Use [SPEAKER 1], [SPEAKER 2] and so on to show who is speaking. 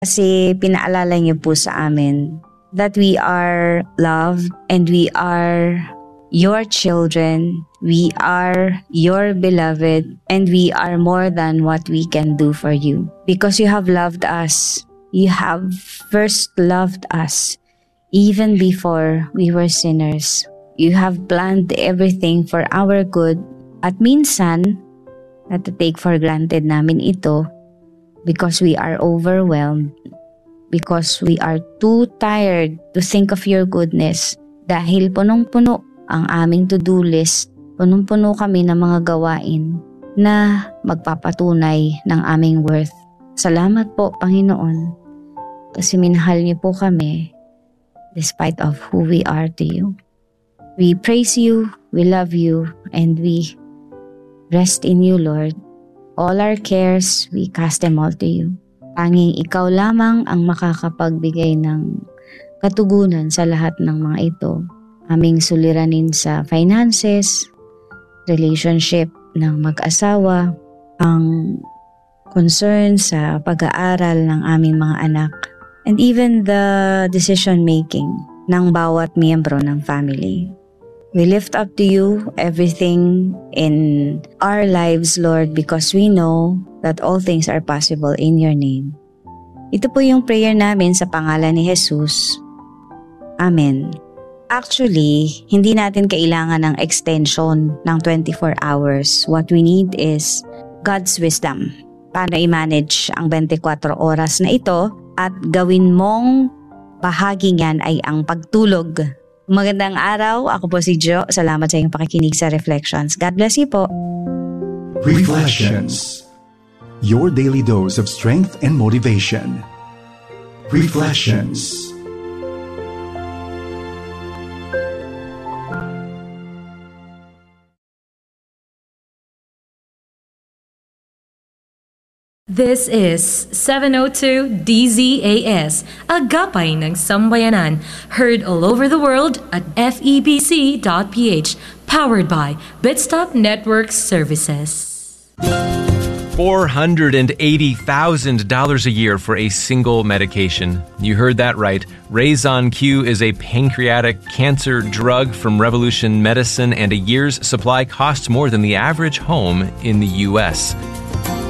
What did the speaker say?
[SPEAKER 1] Kasi pinaalala niyo po sa amin that we are loved and we are your children, we are your beloved, and we are more than what we can do for you. Because you have loved us. You have first loved us even before we were sinners. You have planned everything for our good. At minsan, take for granted namin ito because we are overwhelmed, because we are too tired to think of your goodness dahil punong-puno ang aming to-do list, punong-puno kami ng mga gawain na magpapatunay ng aming worth. Salamat po, Panginoon, kasi minahal niyo po kami despite of who we are to you. We praise you, we love you, and we rest in you, Lord. All our cares, we cast them all to you. Tanging ikaw lamang ang makakapagbigay ng katugunan sa lahat ng mga ito. Aming suliranin sa finances, relationship ng mag-asawa, ang concern sa pag-aaral ng aming mga anak, and even the decision-making ng bawat miyembro ng family. We lift up to you everything in our lives, Lord, because we know that all things are possible in your name. Ito po yung prayer namin sa pangalan ni Jesus. Amen. Actually, hindi natin kailangan ng extension ng 24 hours. What we need is God's wisdom. Paano i-manage ang 24 oras na ito at gawin mong bahagi niyan ay ang pagtulog. Magandang araw, ako po si Jo. Salamat sa iyong pakikinig sa Reflections. God bless you po.
[SPEAKER 2] Reflections. Your daily dose of strength and motivation. Reflections.
[SPEAKER 3] This is 702 DZAS, Agapay ng Sambayanan, heard all over the world at febc.ph, powered by Bitstop Network Services.
[SPEAKER 4] $480,000 a year for a single medication. You heard that right. Raison Q is a pancreatic cancer drug from Revolution Medicine, and a year's supply costs more than the average home in the U.S.